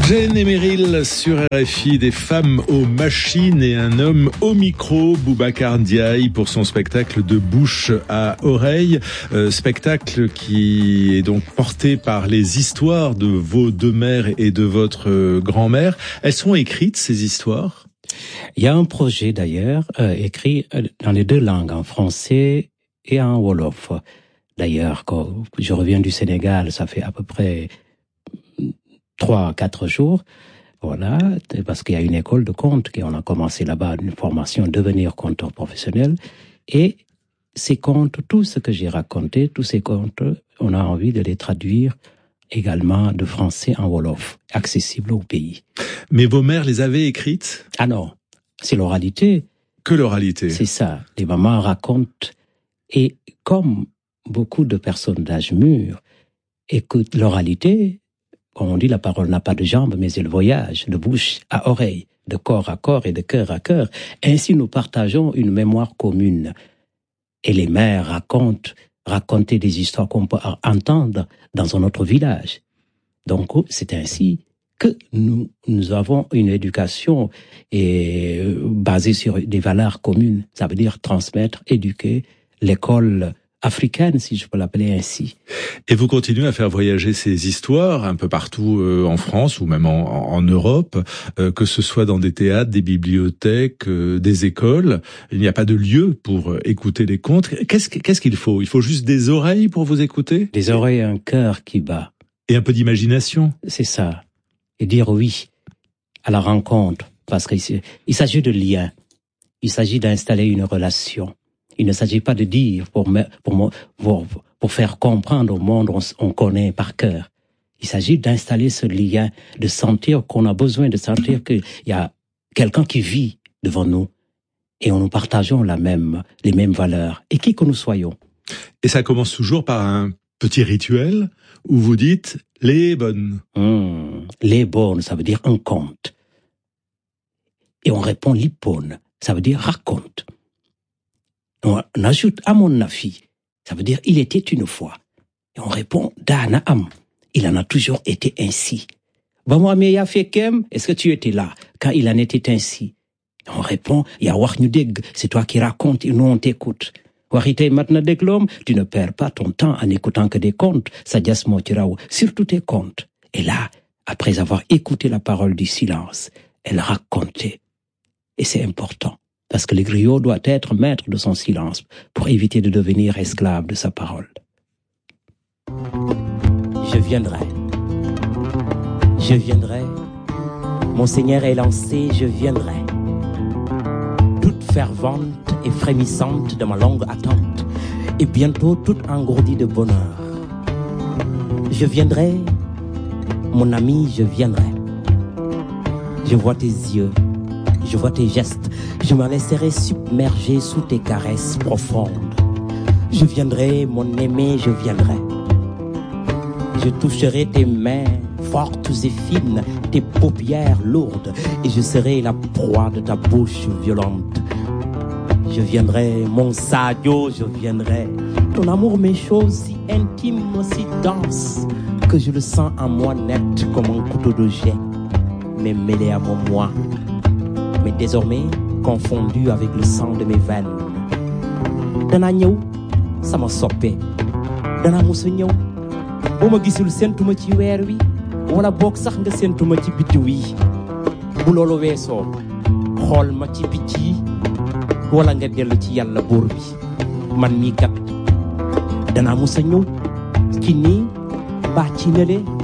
Jane et Meryl sur RFI, des femmes aux machines et un homme au micro, Boubacar Ndiaye, pour son spectacle de bouche à oreille. Spectacle qui est donc porté par les histoires de vos deux mères et de votre grand-mère. Elles sont écrites, ces histoires? Il y a un projet d'ailleurs écrit dans les deux langues, en français et en wolof. D'ailleurs, quand je reviens du Sénégal, ça fait à peu près 3-4 jours, voilà, parce qu'il y a une école de contes, on a commencé là-bas une formation, devenir conteur professionnel, et ces contes, tout ce que j'ai raconté, tous ces contes, on a envie de les traduire également de français en wolof, accessible au pays. Mais vos mères les avaient écrites? Ah non, c'est l'oralité. Que l'oralité? C'est ça, les mamans racontent, et comme beaucoup de personnes d'âge mûr écoutent l'oralité, comme on dit, la parole n'a pas de jambes, mais elle voyage de bouche à oreille, de corps à corps et de cœur à cœur. Ainsi, nous partageons une mémoire commune. Et les mères racontaient des histoires qu'on peut entendre dans un autre village. Donc, c'est ainsi que nous avons une éducation basée sur des valeurs communes. Ça veut dire transmettre, éduquer, l'école africaine, si je peux l'appeler ainsi. Et vous continuez à faire voyager ces histoires un peu partout en France ou même en Europe, que ce soit dans des théâtres, des bibliothèques, des écoles. Il n'y a pas de lieu pour écouter les contes. Qu'est-ce qu'il faut? Il faut juste des oreilles pour vous écouter? Des oreilles et un cœur qui bat. Et un peu d'imagination. C'est ça. Et dire oui à la rencontre, parce qu'il s'agit de liens. Il s'agit d'installer une relation. Il ne s'agit pas de dire pour faire comprendre au monde on connaît par cœur. Il s'agit d'installer ce lien, de sentir qu'on a besoin de sentir qu'il y a quelqu'un qui vit devant nous et nous partageons les mêmes valeurs, et qui que nous soyons. Et ça commence toujours par un petit rituel où vous dites les bonnes. Les bonnes, ça veut dire un conte. Et on répond l'hippone, ça veut dire raconte. On ajoute à mon afi, ça veut dire il était une fois. Et on répond Dana am, il en a toujours été ainsi. Vamos ya fekem, est-ce que tu étais là quand il en était ainsi? Et on répond ya wax ñu dégg, c'est toi qui racontes et nous on t'écoute. Waxitay matna déglom, tu ne perds pas ton temps en écoutant que des contes, sadias mo ci raw, surtout tes contes. Et là, après avoir écouté la parole du silence, elle racontait. Et c'est important. Parce que le griot doit être maître de son silence pour éviter de devenir esclave de sa parole. Je viendrai. Mon Seigneur est lancé, je viendrai. Toute fervente et frémissante de ma longue attente, et bientôt toute engourdie de bonheur. Je viendrai, mon ami, je viendrai. Je vois tes yeux. Je vois tes gestes, je me laisserai submerger sous tes caresses profondes. Je viendrai, mon aimé, je viendrai. Je toucherai tes mains fortes et fines, tes paupières lourdes, et je serai la proie de ta bouche violente. Je viendrai, mon sadio, je viendrai. Ton amour m'est chose si intime, si dense, que je le sens en moi net comme un couteau de jet, mais mêlé à mon moi. Mais désormais confondu avec le sang de mes veines. Dana ñëw sama soppe, dana musa ñëw bu ma gisul sentuma ci weer wi, wala boog sax nga sentuma ci biddiw wi. Bu loolu weesoo xool ma ci picc yi, wala nga dellu ci yàlla buur bi. Man mii kat dana musa ñëw ci nii baa ci nële